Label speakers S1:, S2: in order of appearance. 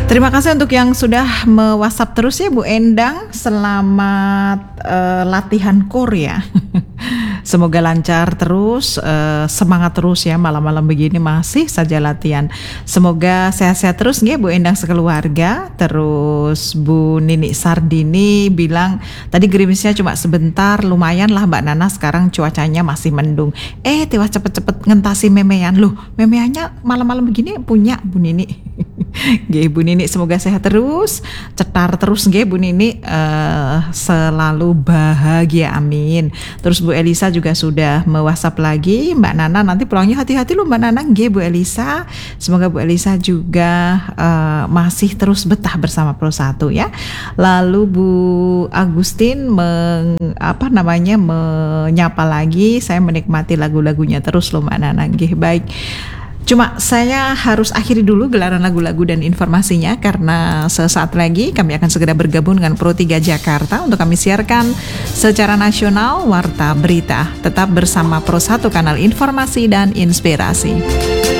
S1: Terima kasih untuk yang sudah me-WhatsApp terus ya Bu Endang. Selamat latihan Korea. Semoga lancar terus, semangat terus ya, malam-malam begini masih saja latihan. Semoga sehat-sehat terus ya Bu Endang sekeluarga. Terus Bu Nini Sardini bilang tadi gerimisnya cuma sebentar, lumayan lah Mbak Nana, sekarang cuacanya masih mendung. Tiwas cepet-cepet ngentasi memean. Loh, memeannya malam-malam begini punya Bu Nini. Nggih Bu Nini, semoga sehat terus, cetar terus nggih Bu Nini, selalu bahagia, amin. Terus Bu Elisa juga sudah me-WhatsApp lagi, Mbak Nana nanti pulangnya hati-hati loh Mbak Nana, nggih Bu Elisa. Semoga Bu Elisa juga masih terus betah bersama Pro 1 ya. Lalu Bu Agustin menyapa lagi, saya menikmati lagu-lagunya terus loh Mbak Nana, nggih baik. Cuma saya harus akhiri dulu gelaran lagu-lagu dan informasinya karena sesaat lagi kami akan segera bergabung dengan Pro 3 Jakarta untuk kami siarkan secara nasional Warta Berita. Tetap bersama Pro 1 kanal informasi dan inspirasi.